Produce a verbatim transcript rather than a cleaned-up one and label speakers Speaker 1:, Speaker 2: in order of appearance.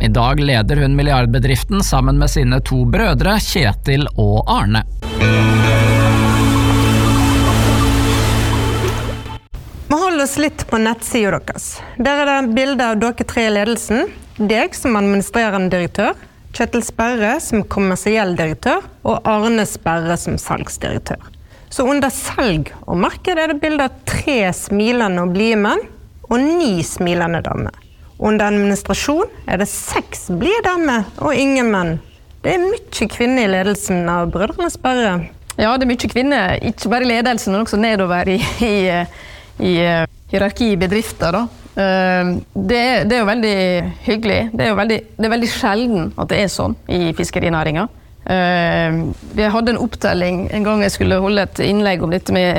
Speaker 1: I dag leder hun milliardbedriften sammen med sine to brødre, Kjetil og Arne.
Speaker 2: Vi holder oss litt på nettsiden deres. Der er det bilder av dere tre i ledelsen, deg som administrerende direktør, Kjetil Sperre som kommersiell direktør og Arne Sperre som salgsdirektør. Så under salg og marked er det bilder av tre smilende og blide menn og ni smilende damer. Under administrasjon er det seks blide damer og ingen menn. Det er mye kvinner i ledelsen av brødrene Sperre.
Speaker 3: Ja, det er mye kvinner, ikke bare i ledelsen, men også nedover i, i, i hierarki i bedrifter. Da. Det, er, det er jo veldig hyggelig. Det er jo veldig, det er veldig sjelden at det er sånn i fiskerinæringen. Vi hadde en opptelling en gang jeg skulle holde et innlegg om dette med